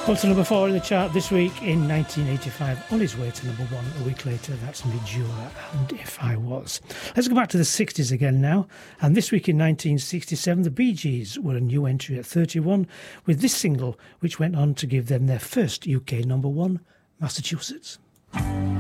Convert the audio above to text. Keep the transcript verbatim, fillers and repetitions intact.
Well, to number four in the chart this week in nineteen eighty-five, on his way to number one a week later. That's Midjola and If I Was. Let's go back to the sixties again now. And this week in nineteen sixty-seven, the Bee Gees were a new entry at thirty-one with this single, which went on to give them their first U K number one, Massachusetts.